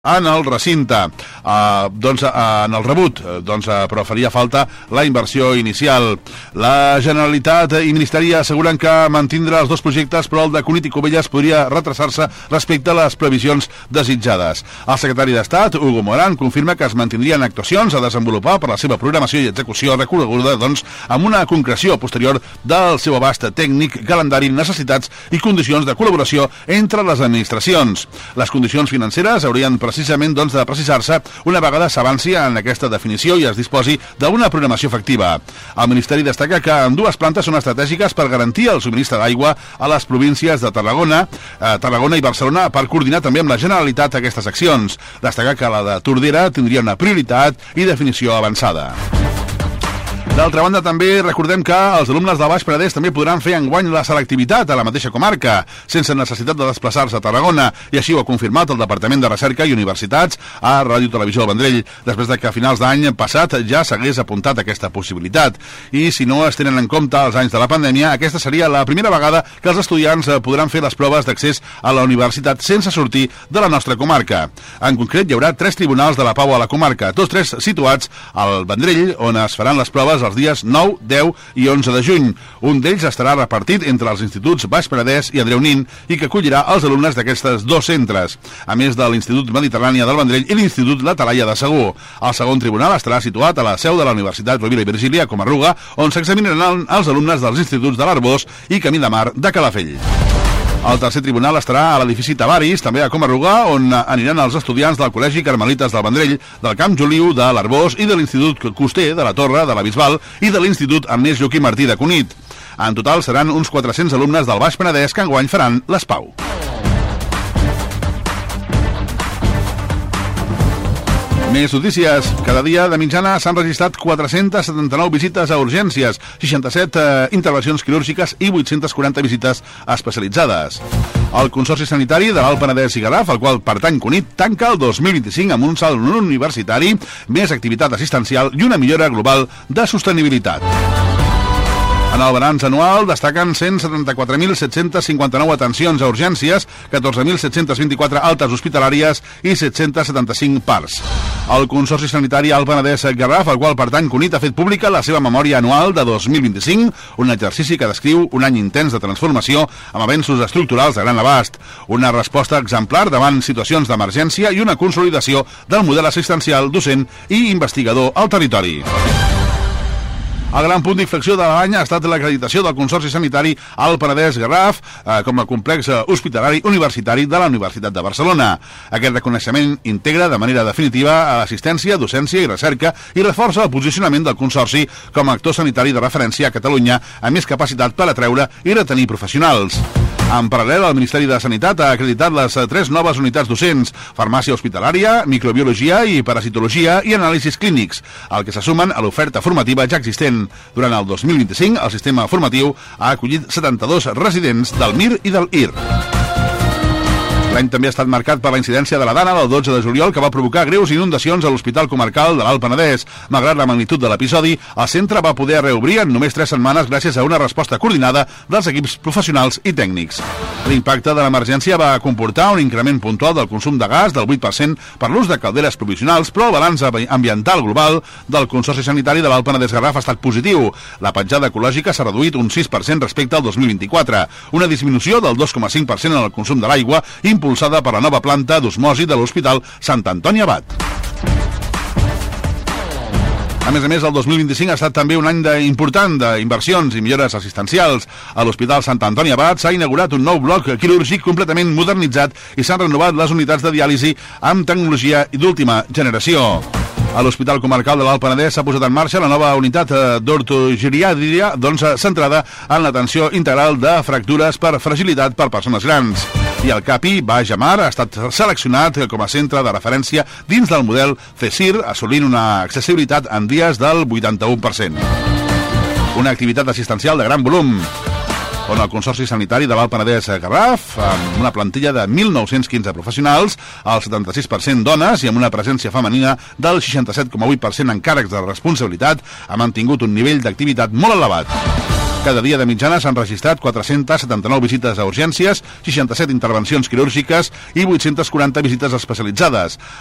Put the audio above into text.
en el recinte, en el rebut, però faria falta la inversió inicial. La Generalitat i Ministeri asseguren que mantindrà els dos projectes, però el de Cunit i Cubelles podria retrasar-se respecte a les previsions desitjades. El secretari d'Estat, Hugo Morán, confirma que es mantindrien actuacions a desenvolupar per la seva programació i execució reconeguda, amb una concreció posterior del seu abast tècnic, calendari, necessitats i condicions de col·laboració entre les administracions. Les condicions financeres haurien precisament de precisar-se una vegada s'avanci en aquesta definició i es disposi d'una programació efectiva. El Ministeri destaca que ambdues plantes són estratègiques per garantir el subministre d'aigua a les províncies de Tarragona i Barcelona per coordinar també amb la Generalitat aquestes accions. Destaca que la de Tordera tindria una prioritat i definició avançada. D'altra banda, també recordem que els alumnes del Baix Penedès també podran fer enguany la selectivitat a la mateixa comarca, sense necessitat de desplaçar-se a Tarragona, i així ho ha confirmat el Departament de Recerca i Universitats a Ràdio Televisió del Vendrell, després de que a finals d'any passat ja s'hagués apuntat aquesta possibilitat. I si no es tenen en compte els anys de la pandèmia, aquesta seria la primera vegada que els estudiants podran fer les proves d'accés a la universitat sense sortir de la nostra comarca. En concret, hi haurà 3 tribunals de la pau a la comarca, tots 3 situats al Vendrell, on es faran les proves els dies 9, 10 i 11 de juny. Un d'ells estarà repartit entre els instituts Baix Penedès i Andreu Nin i que acollirà els alumnes d'aquestes 2 centres, a més de l'Institut Mediterrània del Vendrell i l'Institut La Talaia de Segur. El segon tribunal estarà situat a la seu de la Universitat Rovira i Virgília, a Comarruga, on s'examinaran els alumnes dels instituts de l'Arbós i Camí de Mar de Calafell. El tercer tribunal estarà a l'edifici Tavaris, també a Comarruga, on aniran els estudiants del Col·legi Carmelites del Vendrell, del Camp Joliu, de l'Arbós i de l'Institut Coster, de la Torre, de la Bisbal i de l'Institut Ernest Joaquim Martí de Cunit. En total seran uns 400 alumnes del Baix Penedès que enguany faran l'ESPAU. Més notícies. Cada dia de mitjana s'han registrat 479 visites a urgències, 67 intervencions quirúrgiques i 840 visites especialitzades. El Consorci Sanitari de l'Alt Penedès i Garraf, al qual pertany Cunit, tanca el 2025 amb un salt universitari, més activitat assistencial i una millora global de sostenibilitat. En el balanç anual destaquen 174.759 atencions a urgències, 14.724 altes hospitalàries i 775 parts. El Consorci Sanitari Alt Penedès Garraf, al qual pertany Cunit, ha fet pública la seva memòria anual de 2025, un exercici que descriu un any intens de transformació amb avenços estructurals de gran abast, una resposta exemplar davant situacions d'emergència i una consolidació del model assistencial, docent i investigador al territori. El gran punt d'inflexió de l'any ha estat l'acreditació del Consorci Sanitari Alt Penedès Garraf com a complex hospitalari universitari de la Universitat de Barcelona. Aquest reconeixement integra de manera definitiva a l'assistència, docència i recerca i reforça el posicionament del Consorci com a actor sanitari de referència a Catalunya amb més capacitat per atreure i retenir professionals. En paral·lel, el Ministeri de Sanitat ha acreditat les 3 noves unitats docents, farmàcia hospitalària, microbiologia i parasitologia i anàlisis clínics, el que se sumen a l'oferta formativa ja existent. Durant el 2025, el sistema formatiu ha acollit 72 residents del MIR i del IR. L'any també ha estat marcat per la incidència de la Dana del 12 de juliol, que va provocar greus inundacions a l'Hospital Comarcal de l'Alt Penedès. Malgrat la magnitud de l'episodi, el centre va poder reobrir en només 3 setmanes gràcies a una resposta coordinada dels equips professionals i tècnics. L'impacte de l'emergència va comportar un increment puntual del consum de gas del 8% per l'ús de calderes provisionals, però el balanç ambiental global del Consorci Sanitari de l'Alt Penedès Garraf ha estat positiu. La petjada ecològica s'ha reduït un 6% respecte al 2024, una disminució del 2,5% en el consum de l'aigua, impulsada per la nova planta d'osmosi de l'Hospital Sant Antoni Abat. A més, el 2025 ha estat també un any important d'inversions i millores assistencials. A l'Hospital Sant Antoni Abat s'ha inaugurat un nou bloc quirúrgic completament modernitzat i s'han renovat les unitats de diàlisi amb tecnologia d'última generació. A l'Hospital Comarcal de l'Alt Penedès s'ha posat en marxa la nova unitat d'ortogeriàtria, centrada en l'atenció integral de fractures per fragilitat per persones grans. I el CAPI Baix Amar ha estat seleccionat com a centre de referència dins del model CESIR, assolint una accessibilitat en dies del 81%. Una activitat assistencial de gran volum, on el Consorci Sanitari de l'Alt Penedès Garraf, amb una plantilla de 1.915 professionals, el 76% dones i amb una presència femenina del 67,8% en càrrecs de responsabilitat, ha mantingut un nivell d'activitat molt elevat. Cada dia de mitjana s'han registrat 479 visites a urgències, 67 intervencions quirúrgiques i 840 visites especialitzades.